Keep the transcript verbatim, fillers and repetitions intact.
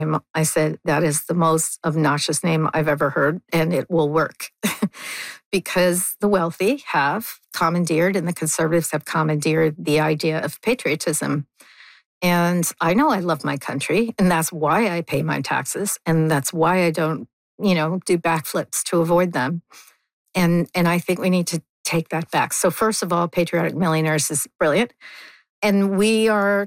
I said, that is the most obnoxious name I've ever heard, and it will work. Because the wealthy have commandeered and the conservatives have commandeered the idea of patriotism. And I know I love my country, and that's why I pay my taxes, and that's why I don't, you know, do backflips to avoid them. And and I think we need to take that back. So first of all, Patriotic Millionaires is brilliant. And we are